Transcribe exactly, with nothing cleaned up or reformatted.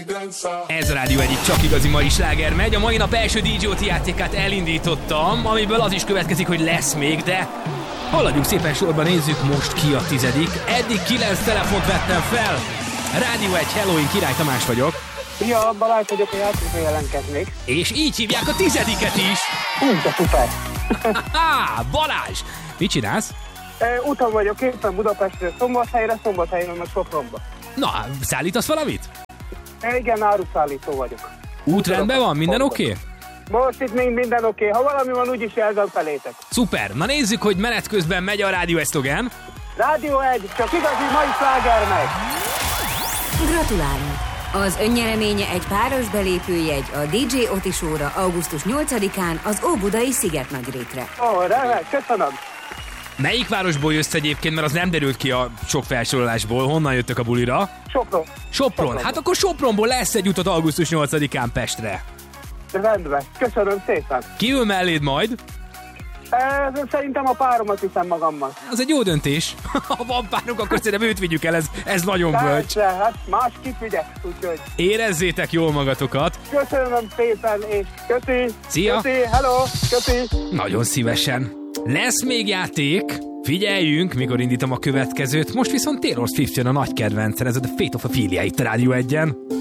Ez a Rádió egyik csak igazi mai sláger megy. A mai nap első dé jé o té játékát elindítottam, amiből az is következik, hogy lesz még, de haladjunk szépen sorba, nézzük most ki a tizedik. Eddig kilenc telefont vettem fel. Rádió egy, hello, én Király Tamás vagyok. Ja, Balázs vagyok, a játékra jelentkeznék. És így hívják a tizediket is. Úgy, de szuper. Haha, Balázs! Mit csinálsz? E, utam vagyok éppen Budapestről Szombathelyre, Szombathelyről meg Sopronba. Na, szállítasz valamit? E, igen, áruszállító vagyok. Út rendben van? Minden oké? Okay? Most itt még minden oké. Okay. Ha valami van, úgyis jelzem felétek. Szuper. Na nézzük, hogy menet közben megy a rádió esztogen. Rádió egy, csak igazi mai sláger megy. Gratulálunk! Az önnyereménye egy páros belépőjegy a dé jé Oti Show-ra augusztus nyolcadikán az Óbudai Szigetnagyrétre. Ó, oh, remek, köszönöm. Melyik városból jössz egyébként, mert az nem derült ki a sok felsorolásból. Honnan jöttök a bulira? Sopron. Sopron. Sopron. Hát akkor Sopronból lesz egy utat augusztus nyolcadikán Pestre. Rendben, köszönöm szépen. Ki ül melléd majd? E, szerintem a páromat viszem magammal. Az egy jó döntés. Ha van párunk, akkor szerintem őt vigyük el, ez, ez nagyon bölcs. Persze, hát más kifigyek, úgyhogy... Érezzétek jól magatokat. Köszönöm szépen, és köszi. Szia. Köszi, hello, köszi. Nagyon szívesen. Lesz még játék. Figyeljünk, mikor indítom a következőt. Most viszont Taylor Swift jön a nagy kedvencen, ez a The Fate of Ophelia itt a Rádió egyen.